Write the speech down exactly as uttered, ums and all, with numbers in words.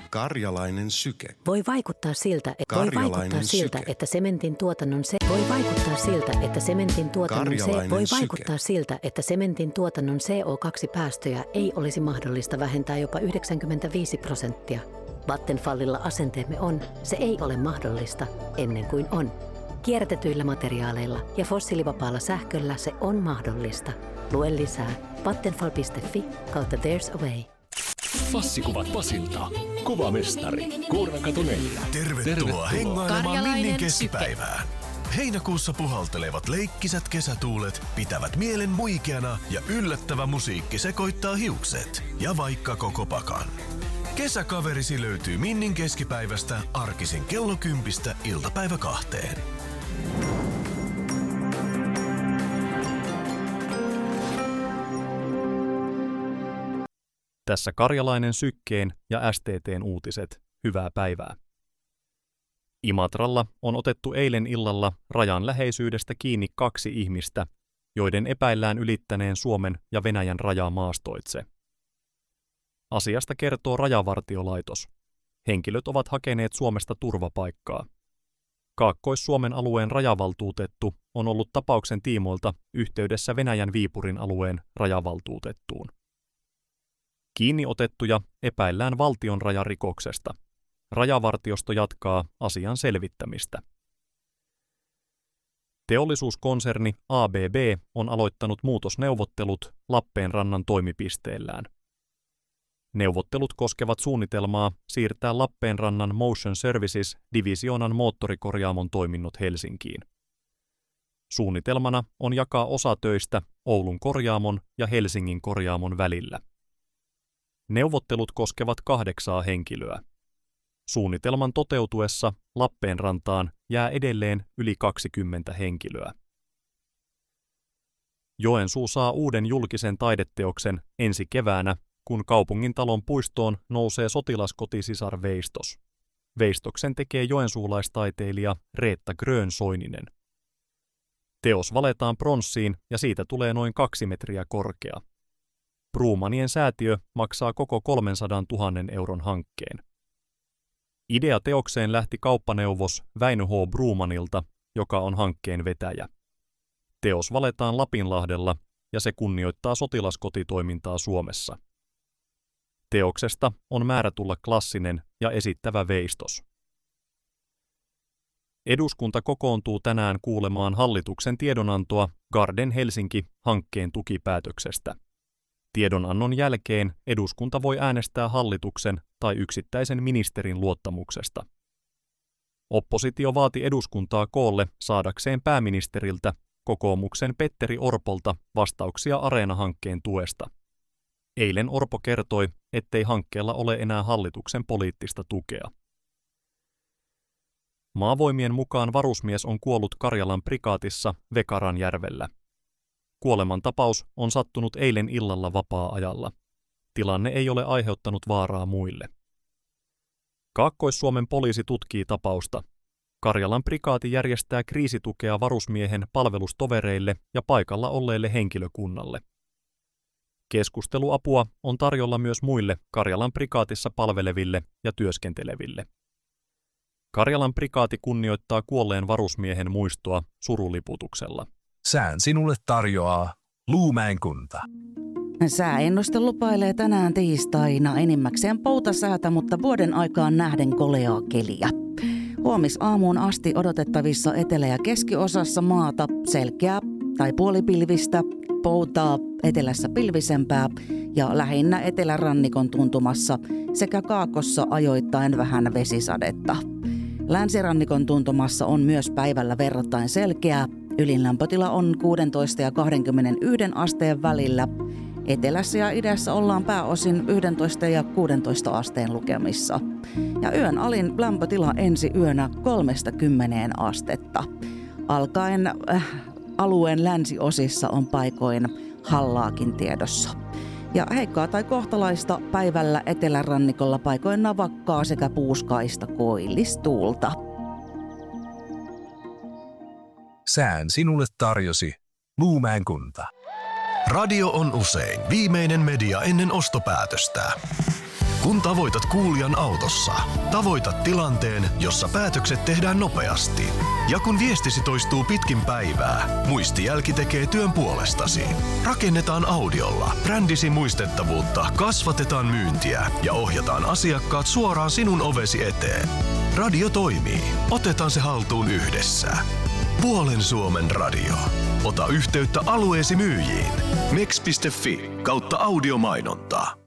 Karjalainen syke. Voi vaikuttaa siltä, että voi vaikuttaa siltä, että sementin tuotannon se voi vaikuttaa siltä, että sementin tuotannon se voi vaikuttaa siltä, että sementin tuotannon C O kaksi -päästöjä ei olisi mahdollista vähentää jopa yhdeksänkymmentäviisi prosenttia. Vattenfallilla asenteemme on, se ei ole mahdollista ennen kuin on. Kierrätetyillä materiaaleilla ja fossiilivapaalla sähköllä se on mahdollista. Lue lisää vattenfall piste fi kautta there's a way. Fassikuvat Pasilta. Kuvamestari. Kuurnakato neljä. Tervetuloa, Tervetuloa hengailemaan Minnin keskipäivään. Heinäkuussa puhaltelevat leikkisät kesätuulet pitävät mielen muikeana ja yllättävä musiikki sekoittaa hiukset ja vaikka koko pakan. Kesäkaverisi löytyy Minnin keskipäivästä arkisin kello kympistä iltapäivä kahteen. Tässä Karjalainen sykkeen ja S T T:n uutiset. Hyvää päivää. Imatralla on otettu eilen illalla rajan läheisyydestä kiinni kaksi ihmistä, joiden epäillään ylittäneen Suomen ja Venäjän rajaa maastoitse. Asiasta kertoo Rajavartiolaitos. Henkilöt ovat hakeneet Suomesta turvapaikkaa. Kaakkois-Suomen alueen rajavaltuutettu on ollut tapauksen tiimoilta yhteydessä Venäjän Viipurin alueen rajavaltuutettuun. Kiinni otettuja epäillään valtionrajarikoksesta. Rajavartiosto jatkaa asian selvittämistä. Teollisuuskonserni A B B on aloittanut muutosneuvottelut Lappeenrannan toimipisteellään. Neuvottelut koskevat suunnitelmaa siirtää Lappeenrannan Motion Services-divisioonan moottorikorjaamon toiminnot Helsinkiin. Suunnitelmana on jakaa osa töistä Oulun korjaamon ja Helsingin korjaamon välillä. Neuvottelut koskevat kahdeksaa henkilöä. Suunnitelman toteutuessa Lappeenrantaan jää edelleen yli kaksikymmentä henkilöä. Joensuu saa uuden julkisen taideteoksen ensi keväänä, kun kaupungintalon puistoon nousee sotilaskotisisar Veistos. Veistoksen tekee joensuulaistaiteilija Reetta Grönsoininen. Teos valetaan pronssiin ja siitä tulee noin kaksi metriä korkea. Bromanien säätiö maksaa koko kolmensadantuhannen euron hankkeen. Idea teokseen lähti kauppaneuvos Väinö H. Bromanilta, joka on hankkeen vetäjä. Teos valetaan Lapinlahdella ja se kunnioittaa sotilaskotitoimintaa Suomessa. Teoksesta on määrä tulla klassinen ja esittävä veistos. Eduskunta kokoontuu tänään kuulemaan hallituksen tiedonantoa Garden Helsinki-hankkeen tukipäätöksestä. Tiedonannon jälkeen eduskunta voi äänestää hallituksen tai yksittäisen ministerin luottamuksesta. Oppositio vaati eduskuntaa koolle saadakseen pääministeriltä, kokoomuksen Petteri Orpolta, vastauksia Areena-hankkeen tuesta. Eilen Orpo kertoi, ettei hankkeella ole enää hallituksen poliittista tukea. Maavoimien mukaan varusmies on kuollut Karjalan prikaatissa Vekaranjärvellä. Kuolemantapaus on sattunut eilen illalla vapaa-ajalla. Tilanne ei ole aiheuttanut vaaraa muille. Kaakkois-Suomen poliisi tutkii tapausta. Karjalan prikaati järjestää kriisitukea varusmiehen palvelustovereille ja paikalla olleille henkilökunnalle. Keskusteluapua on tarjolla myös muille Karjalan prikaatissa palveleville ja työskenteleville. Karjalan prikaati kunnioittaa kuolleen varusmiehen muistoa suruliputuksella. Sään sinulle tarjoaa Luumäen kunta. Sääennuste lupailee tänään tiistaina enimmäkseen poutasäätä, mutta vuoden aikaan nähden koleaa keliä. Huomisaamuun asti odotettavissa etelä- ja keskiosassa maata selkeää tai puolipilvistä, poutaa, etelässä pilvisempää ja lähinnä etelärannikon tuntumassa sekä kaakossa ajoittain vähän vesisadetta. Länsirannikon tuntumassa on myös päivällä verrattain selkeää. Ylinlämpötila on kuusitoista ja kaksikymmentäyksi asteen välillä. Etelässä ja idässä ollaan pääosin yksitoista ja kuusitoista asteen lukemissa. Ja yön alin lämpötila ensi yönä kolmekymmentä astetta. Alkaen äh, alueen länsiosissa on paikoin hallaakin tiedossa. Ja heikkoa tai kohtalaista päivällä etelärannikolla paikoin navakkaa sekä puuskaista koillistuulta. Sään sinulle tarjosi Luumäen kunta. Radio on usein viimeinen media ennen ostopäätöstä. Kun tavoitat kuulijan autossa, tavoitat tilanteen, jossa päätökset tehdään nopeasti. Ja kun viestisi toistuu pitkin päivää, muistijälki tekee työn puolestasi. Rakennetaan audiolla brändisi muistettavuutta, kasvatetaan myyntiä ja ohjataan asiakkaat suoraan sinun ovesi eteen. Radio toimii. Otetaan se haltuun yhdessä. Puolen Suomen radio. Ota yhteyttä alueesi myyjiin. Mex piste fi kautta audiomainontaa.